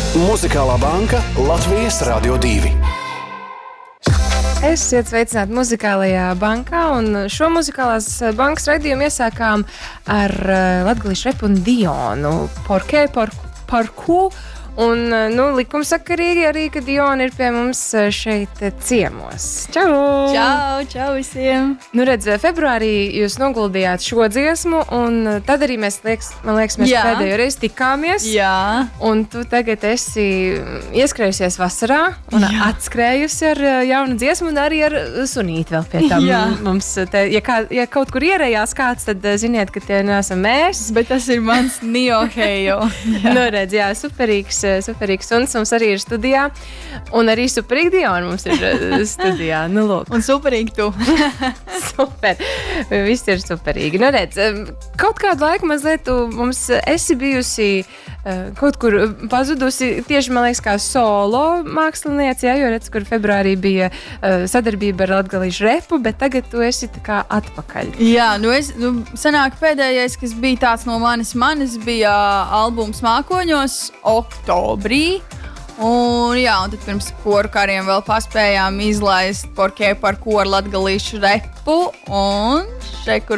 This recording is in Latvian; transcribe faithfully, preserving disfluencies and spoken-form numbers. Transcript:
Muzikālā banka Latvijas Radio divi. Esiet sveicināti Muzikālajā bankā, un šo Muzikālās bankas raidījumu iesākām ar latgalīšu repu un Dionu. Porqué, por, parku, un, nu, likumsakarīgi arī, ka Diona ir pie mums šeit ciemos. Čau! Čau, čau visiem! Nu, redz, februārī jūs noguldījāt šo dziesmu, un tad arī mēs, liekas, man liekas, mēs Jā. pēdējo reizi tikāmies. Jā. Un tu tagad esi ieskrējusies vasarā un Jā. atskrējusi ar jaunu dziesmu un arī ar sunīti vēl pie tam. Jā. Mums te, ja, kā, ja kaut kur ierējās kāds, tad ziniet, ka tie neesam mēs. Bet tas ir mans Niohejo. Nu, redz, jā, superīgs, superīgs suns mums arī ir studijā. Un arī superīgi Diona mums ir studijā. Nu, lūk. Un superīgi tu. Super. Viss ir superīgi. Nu, redz, kaut kādu laiku mazliet tu mums esi bijusi kaut kur pazudusi tieši, man liekas, kā solo mākslinieci, jā, jo redz, kur februārī bija sadarbība ar latgalīšu repu, bet tagad tu esi tā kā atpakaļ. Jā, nu es, nu, sanāk pēdējais, kas bija tāds no manis, manis bija albums Mākoņos oktobrī. Un, jā, un tad pirms koru kariem vēl paspējām izlaist Porqué, parku ar latgalīšu repu. Un šeit, kur